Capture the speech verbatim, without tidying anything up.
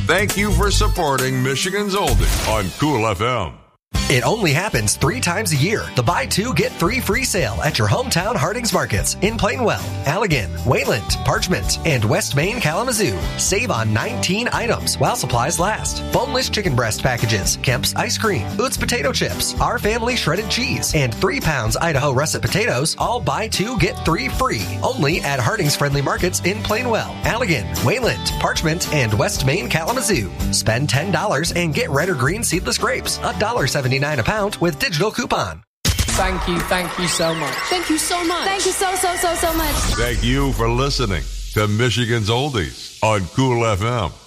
Thank you for supporting Michigan's Oldie on Cool F M. It only happens three times a year. The buy two, get three free sale at your hometown Harding's Markets in Plainwell, Allegan, Wayland, Parchment, and West Main Kalamazoo. Save on nineteen items while supplies last. Boneless chicken breast packages, Kemp's ice cream, Utz potato chips, Our Family shredded cheese, and three pounds Idaho russet potatoes, all buy two, get three free. Only at Harding's Friendly Markets in Plainwell, Allegan, Wayland, Parchment, and West Main Kalamazoo. Spend ten dollars and get red or green seedless grapes, one dollar and seventy-nine cents a pound with digital coupon. Thank you, thank you so much. Thank you so much. Thank you so, so, so, so much. Thank you for listening to Michigan's Oldies on Cool F M.